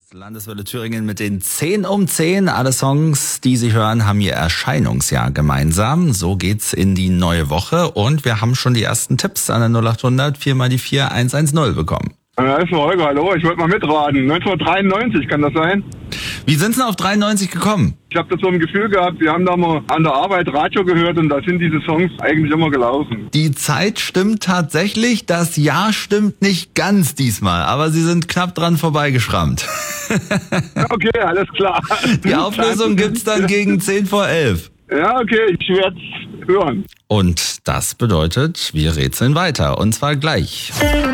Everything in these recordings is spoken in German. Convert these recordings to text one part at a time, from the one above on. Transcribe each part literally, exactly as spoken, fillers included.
Landeswelle Thüringen mit den zehn um zehn. Alle Songs, die Sie hören, haben ihr Erscheinungsjahr gemeinsam. So geht's in die neue Woche und wir haben schon die ersten Tipps an der null acht hundert vier mal die vier eins eins null bekommen. Ja, ist Holger, hallo, ich wollte mal mitraten. neunzehnhundertdreiundneunzig, kann das sein? Wie sind Sie denn auf dreiundneunzig gekommen? Ich habe das so ein Gefühl gehabt, wir haben da mal an der Arbeit Radio gehört und da sind diese Songs eigentlich immer gelaufen. Die Zeit stimmt tatsächlich, das Jahr stimmt nicht ganz diesmal, aber Sie sind knapp dran vorbeigeschrammt. Okay, alles klar. Die Auflösung gibt's dann gegen zehn vor elf. Ja, okay, ich werde es hören. Und das bedeutet, wir rätseln weiter und zwar gleich.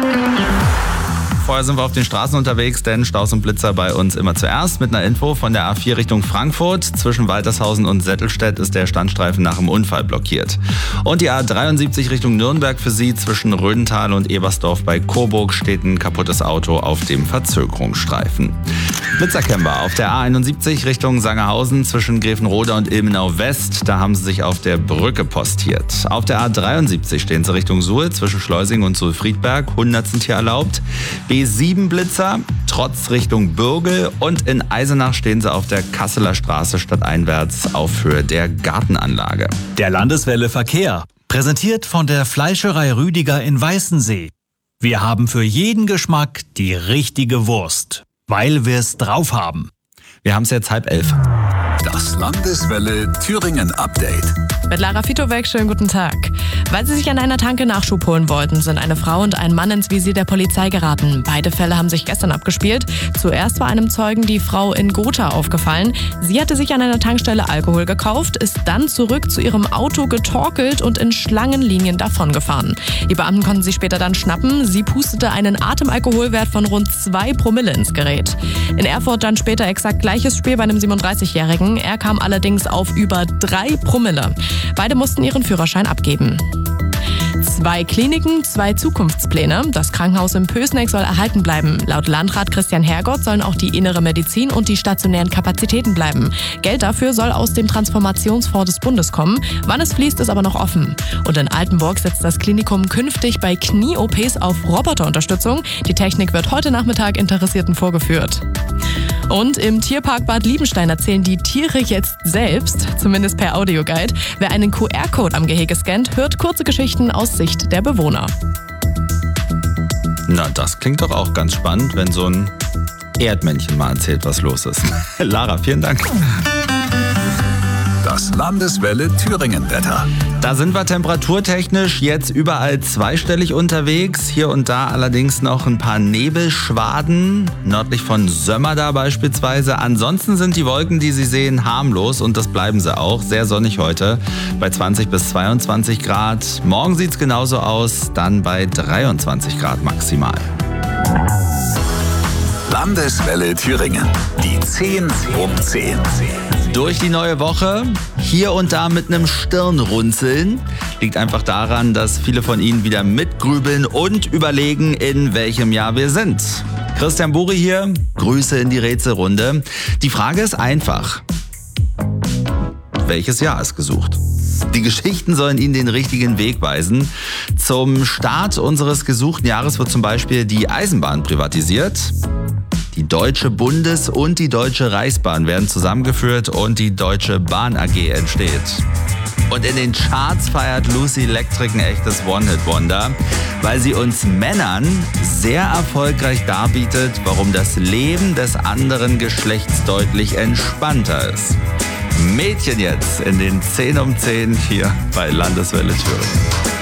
Vorher sind wir auf den Straßen unterwegs, denn Staus und Blitzer bei uns immer zuerst mit einer Info von der A vier Richtung Frankfurt. Zwischen Waltershausen und Settelstedt ist der Standstreifen nach dem Unfall blockiert. Und die A dreiundsiebzig Richtung Nürnberg für Sie zwischen Rödental und Ebersdorf bei Coburg steht ein kaputtes Auto auf dem Verzögerungsstreifen. Blitzer kennen wir auf der A einundsiebzig Richtung Sangerhausen zwischen Grevenrode und Ilmenau West. Da haben sie sich auf der Brücke postiert. Auf der A dreiundsiebzig stehen sie Richtung Suhl zwischen Schleusing und Suhl-Friedberg. hundert sind hier erlaubt. B sieben Blitzer, trotz Richtung Bürgel und in Eisenach stehen sie auf der Kasseler Straße stadteinwärts auf Höhe der Gartenanlage. Der Landeswelle Verkehr, präsentiert von der Fleischerei Rüdiger in Weißensee. Wir haben für jeden Geschmack die richtige Wurst, weil wir es drauf haben. Wir haben es jetzt halb elf. Das Landeswelle Thüringen Update. Mit Lara Fitowek, schönen guten Tag. Weil sie sich an einer Tanke Nachschub holen wollten, sind eine Frau und ein Mann ins Visier der Polizei geraten. Beide Fälle haben sich gestern abgespielt. Zuerst war einem Zeugen die Frau in Gotha aufgefallen. Sie hatte sich an einer Tankstelle Alkohol gekauft, ist dann zurück zu ihrem Auto getorkelt und in Schlangenlinien davongefahren. Die Beamten konnten sie später dann schnappen. Sie pustete einen Atemalkoholwert von rund zwei Promille ins Gerät. In Erfurt dann später exakt gleiches Spiel bei einem siebenunddreißigjährigen. Er kam allerdings auf über drei Promille. Beide mussten ihren Führerschein abgeben. Zwei Kliniken, zwei Zukunftspläne. Das Krankenhaus in Pößneck soll erhalten bleiben. Laut Landrat Christian Hergott sollen auch die innere Medizin und die stationären Kapazitäten bleiben. Geld dafür soll aus dem Transformationsfonds des Bundes kommen. Wann es fließt, ist aber noch offen. Und in Altenburg setzt das Klinikum künftig bei Knie-O Ps auf Roboterunterstützung. Die Technik wird heute Nachmittag Interessierten vorgeführt. Und im Tierpark Bad Liebenstein erzählen die Tiere jetzt selbst, zumindest per Audioguide. Wer einen Q R-Code am Gehege scannt, hört kurze Geschichten aus Sicht der Bewohner. Na, das klingt doch auch ganz spannend, wenn so ein Erdmännchen mal erzählt, was los ist. Lara, vielen Dank. Das Landeswelle Thüringen Wetter. Da sind wir temperaturtechnisch jetzt überall zweistellig unterwegs. Hier und da allerdings noch ein paar Nebelschwaden, nördlich von Sömmerda beispielsweise. Ansonsten sind die Wolken, die Sie sehen, harmlos und das bleiben sie auch. Sehr sonnig heute bei zwanzig bis zweiundzwanzig Grad. Morgen sieht's genauso aus, dann bei dreiundzwanzig Grad maximal. Landeswelle Thüringen. Die zehn um zehn. Durch die neue Woche, hier und da mit einem Stirnrunzeln. Liegt einfach daran, dass viele von Ihnen wieder mitgrübeln und überlegen, in welchem Jahr wir sind. Christian Buri hier, Grüße in die Rätselrunde. Die Frage ist einfach. Welches Jahr ist gesucht? Die Geschichten sollen Ihnen den richtigen Weg weisen. Zum Start unseres gesuchten Jahres wird zum Beispiel die Eisenbahn privatisiert. Die Deutsche Bundes- und die Deutsche Reichsbahn werden zusammengeführt und die Deutsche Bahn A G entsteht. Und in den Charts feiert Lucy Electric ein echtes One-Hit-Wonder, weil sie uns Männern sehr erfolgreich darbietet, warum das Leben des anderen Geschlechts deutlich entspannter ist. Mädchen jetzt in den zehn um zehn hier bei Landeswelle Thüringen.